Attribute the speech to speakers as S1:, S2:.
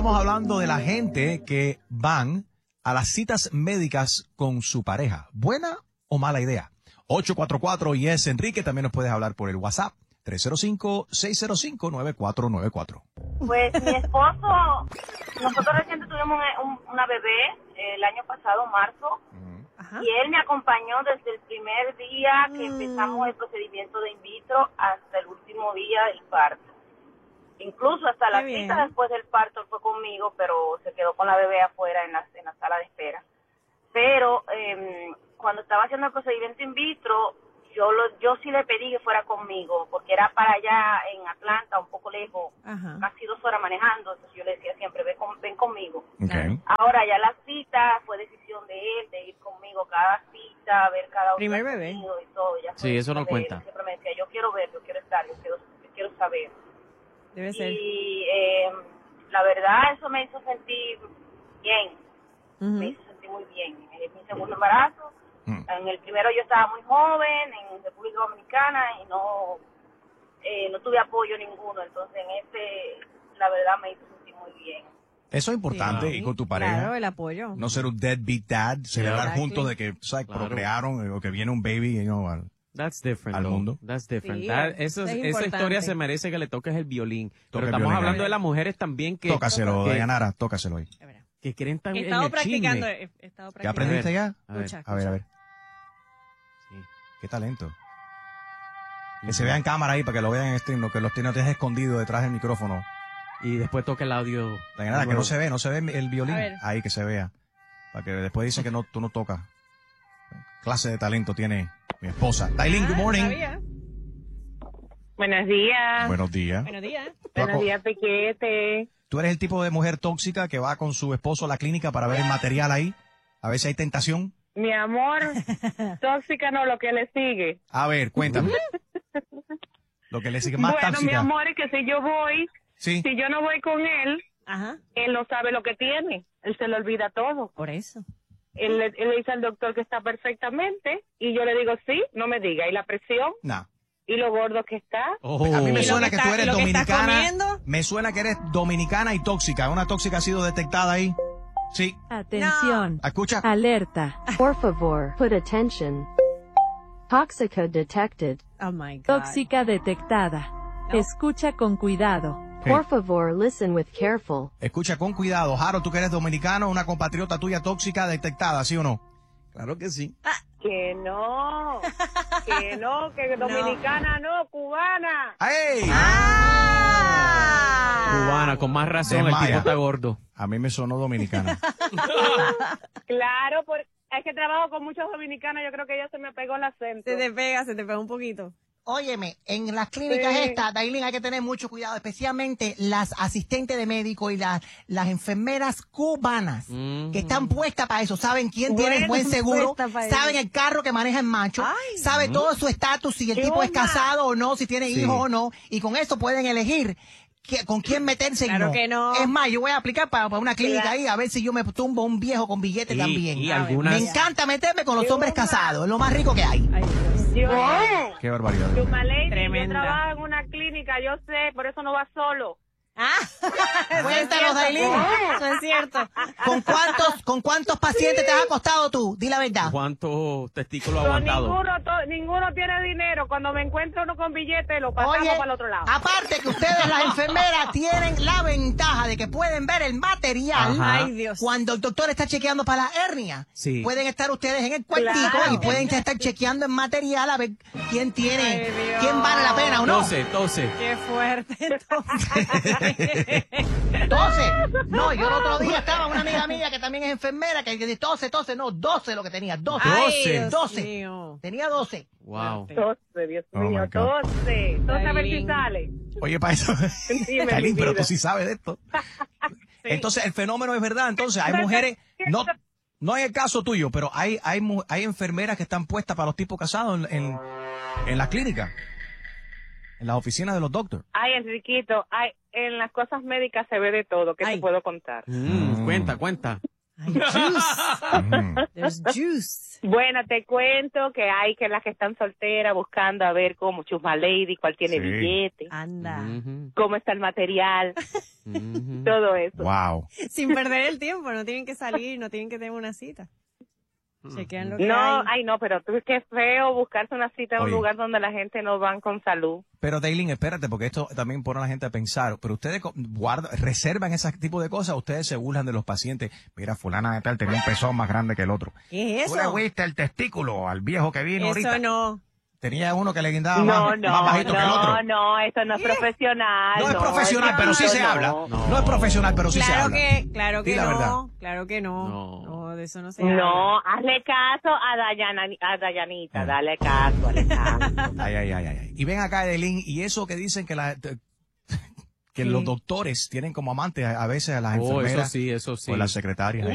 S1: estamos hablando de la gente que van a las citas médicas con su pareja. ¿Buena o mala idea? 844 y es Enrique. También nos puedes hablar por el WhatsApp 305-605-9494.
S2: Pues mi esposo, nosotros recién tuvimos una bebé el año pasado, marzo, y él me acompañó desde el primer día que empezamos el procedimiento de in vitro hasta el último día del parto. Incluso hasta la cita después del parto él fue conmigo, pero se quedó con la bebé afuera en la sala de espera. Pero cuando estaba haciendo el procedimiento in vitro, yo sí le pedí que fuera conmigo, porque era para allá en Atlanta, un poco lejos, casi 2 horas manejando. Entonces yo le decía siempre, ven conmigo.
S1: Okay.
S2: Ahora ya la cita fue decisión de él, de ir conmigo cada cita, ver cada uno.
S3: Primer bebé.
S2: Y todo, ya
S4: sí, eso no cuenta.
S2: Él siempre me decía, yo quiero ver, yo quiero estar, yo quiero saber.
S3: Debe ser.
S2: Y la verdad eso me hizo sentir bien, me hizo sentir muy bien. Es mi segundo embarazo. En el primero yo estaba muy joven, en República Dominicana, y no tuve apoyo ninguno. Entonces en la verdad me hizo sentir muy bien.
S1: Eso es importante,
S3: Sí.
S1: y con tu pareja.
S3: Claro, el apoyo.
S1: No ser un deadbeat dad, celebrar
S3: Exactly.
S1: juntos de que, ¿sabes?
S4: Claro.
S1: Procrearon o que viene un baby,
S4: That's different,
S1: al
S4: though.
S1: mundo.
S4: That's different.
S3: Sí,
S4: Esa
S3: importante.
S4: historia se merece que le toques el violín.
S1: Toca
S4: Pero
S1: el
S4: estamos
S1: violín,
S4: hablando de las mujeres también que...
S1: Tócaselo,
S4: que-
S1: Dayanara, tócaselo ahí.
S4: Que quieren
S3: He
S4: también
S3: estado
S4: el
S3: practicando.
S4: chisme.
S3: He estado
S1: ¿Ya
S3: practicando.
S1: aprendiste ya?
S4: A ver.
S3: Escucha,
S1: A ver.
S4: Sí.
S1: Qué talento. Que se vea en cámara ahí para que lo vean en stream, lo que los tienes escondido detrás del micrófono.
S4: Y después toca el audio.
S1: Dayanara, que
S4: nuevo.
S1: no se ve el violín.
S3: A ver.
S1: Ahí que se vea. Para que después dicen que no, tú no tocas. Clase de talento tiene mi esposa. Dailin, good morning.
S3: Sabía.
S5: Buenos días.
S1: Buenos días.
S3: Buenos días.
S5: Buenos días, Piquete.
S1: ¿Tú eres el tipo de mujer tóxica que va con su esposo a la clínica para ver el material ahí? A ver si hay tentación.
S5: Mi amor, tóxica no, lo que le sigue.
S1: A ver, cuéntame. Lo que le sigue más
S5: Bueno,
S1: tóxica.
S5: mi amor, es que si yo no voy con él,
S3: Ajá.
S5: él no sabe lo que tiene. Él se le olvida todo.
S3: Por eso.
S5: Él le dice al doctor que está perfectamente y yo le digo sí, no me diga. Y la presión
S1: No.
S5: y lo gordo que está.
S1: A mí me
S3: ¿Y lo
S1: suena
S3: que
S1: que tú
S3: está-
S1: eres
S3: lo que estás
S1: dominicana.
S3: comiendo?
S1: Me suena que eres dominicana y tóxica. ¿Una tóxica ha sido detectada ahí? Sí.
S6: Atención.
S1: Escucha.
S6: Alerta. Por favor, put attention. Tóxica detected.
S3: Oh my God.
S6: Tóxica detectada.
S3: No.
S6: Escucha con cuidado.
S1: Sí.
S6: Por favor, listen with careful.
S1: Escucha con cuidado. Jaro, tú que eres dominicano, una compatriota tuya tóxica detectada, ¿sí o no? Claro que sí.
S5: Que no, que dominicana no, cubana.
S1: ¡Ey!
S4: Cubana, con más razón,
S1: De
S4: el
S1: Maya.
S4: tipo está gordo.
S1: A mí me sonó dominicana.
S5: Claro, es que trabajo con muchos dominicanos, yo creo que ya se me pegó el acento.
S3: Se te pega un poquito.
S7: Óyeme, en las clínicas
S5: Sí.
S7: estas, Dailin, hay que tener mucho cuidado, especialmente las asistentes de médico y las enfermeras cubanas que están puestas para eso. Saben quién tiene
S3: Bueno,
S7: buen seguro,
S3: puesta pa'
S7: saben
S3: eso.
S7: el carro que maneja el macho,
S3: Ay.
S7: sabe todo su estatus, si el tipo es casado o no, si tiene
S4: Sí.
S7: hijos o no, y con eso pueden elegir con quién meterse y
S3: Claro
S7: no.
S3: que no.
S7: Es más, yo voy a aplicar para una clínica ahí a ver si yo me tumbo un viejo con billete también.
S4: Y
S3: A ver,
S4: algunas...
S7: Me encanta meterme con los hombres casados, es lo más rico que hay.
S3: Ay, Dios.
S1: Qué barbaridad.
S5: Yumalady, yo
S3: Tremenda.
S5: trabajo en una clínica, yo sé, por eso no va solo.
S7: Cuéntanos, Dailin.
S3: Eso es cierto.
S7: ¿Con cuántos pacientes te has acostado tú? Di la verdad.
S4: ¿Cuántos testículos
S5: Pero
S4: aguantados?
S5: ninguno tiene dinero. Cuando me encuentro uno con billete, lo pasamos
S7: Oye,
S5: para el otro lado.
S7: aparte que ustedes las enfermeras tienen la ventaja de que pueden ver el material
S4: Ajá.
S3: Ay, Dios.
S7: cuando el doctor está chequeando para la hernia.
S4: Sí.
S7: Pueden estar ustedes en el cuartico
S5: Claro.
S7: y pueden estar chequeando el material a ver quién tiene,
S3: Ay, Dios.
S7: quién vale la pena o no.
S4: Tose.
S3: Qué fuerte. Entonces.
S7: Entonces, no, yo el otro día estaba una amiga mía que también es enfermera que dice tose, no, 12 lo que tenía, 12.
S3: Ay,
S4: 12.
S3: Dios
S7: 12.
S3: mío.
S7: Tenía 12.
S4: Wow.
S5: 12, Dios
S1: Oh, my
S5: mío,
S1: God.
S5: 12. 12 a ver si
S3: Dailin.
S5: sale.
S1: Oye, para eso.
S5: Dime,
S1: Dailin,
S5: mi
S1: pero
S5: vida.
S1: tú sí sabes de esto. Entonces, el fenómeno es verdad. Entonces, hay mujeres, no en el caso tuyo, pero hay enfermeras que están puestas para los tipos casados en las clínicas, en las oficinas de los doctores.
S5: Ay, Enriquito, en las cosas médicas se ve de todo. ¿Qué
S3: Ay.
S5: te puedo contar?
S4: Cuenta.
S3: Ay, juice. There's juice.
S5: Bueno, te cuento que hay que las que están solteras buscando a ver cómo Chusma Lady, cuál tiene
S1: Sí.
S5: billete,
S3: Anda.
S4: Ujú,
S5: cómo está el material,
S4: ujú.
S5: todo eso.
S1: Wow.
S3: Sin perder el tiempo, no tienen que salir, no tienen que tener una cita. Chequean lo que
S5: No,
S3: hay.
S5: ay no, pero tú es que es feo buscarse una cita en
S1: Oye.
S5: un lugar donde la gente no van con salud.
S1: Pero Daylin, espérate, porque esto también pone a la gente a pensar. Pero ustedes reservan ese tipo de cosas, ustedes se burlan de los pacientes. Mira, fulana de tal tenía un pezón más grande que el otro.
S3: ¿Qué es
S1: ¿Tú le
S3: eso?
S1: viste el testículo al viejo que vino
S3: Eso
S1: ahorita?
S3: no.
S1: Tenía uno que le guindaba
S5: No,
S1: más bajito que el otro.
S5: no, eso no es profesional.
S1: No es profesional, pero sí se
S5: no.
S1: habla. No es profesional, pero sí se habla.
S3: Claro
S1: Di
S3: que
S1: la verdad.
S3: no, claro que no.
S4: No.
S3: No, de eso no se habla.
S5: No, hazle caso a Dayanita, dale caso, hazle caso.
S1: Ay. Y ven acá, Edelín, y eso que dicen que que los doctores tienen como amantes a veces a las
S4: Oh,
S1: enfermeras
S4: eso sí, eso sí.
S1: o las secretarias.